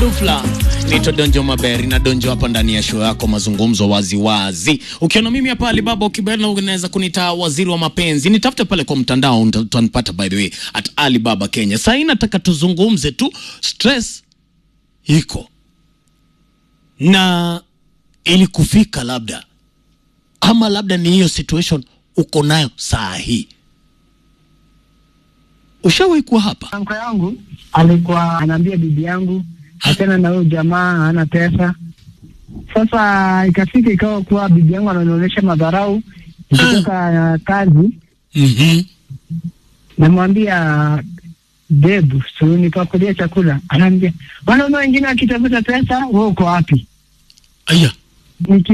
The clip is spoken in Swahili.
Dufla, nito Donjo Maberi na Donjo hapa ndani ya show yako mazungumzo wazi wazi. Ukiona mimi hapa Alibaba Ukibela unaweza kunita waziri wa mapenzi. Nitafute pale kwa mtandao utanipata by the way at Alibaba Kenya. Sasa nataka tuzungumze tu stress iko. Na ili kufika labda ama labda ni hiyo situation uko nayo saa hii. Ushawahi kuwa hapa? Anko yangu alikuwa anaambia bibi yangu tena na huyo jamaa hana pesa. Sasa ikafika ikawa kuwa bibi yangu ananionyesha madharau kutoka kazi. Namwambia debu, so nipakulia chakula. Anaambia, wanaume wengine akitafuta pesa, wewe uko wapi? Aya.